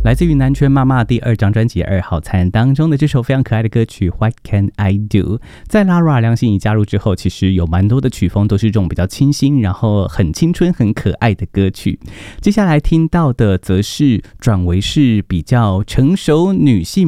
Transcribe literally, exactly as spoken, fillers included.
来自于南拳妈妈第二张专辑《二号餐》当中的这首非常可爱的歌曲 What Can I Do。 在 Lara 梁心颐加入之后，其实有蛮多的曲风都是这种比较清新然后很青春很可爱的歌曲。接下来听到的则是转为是比较成熟女性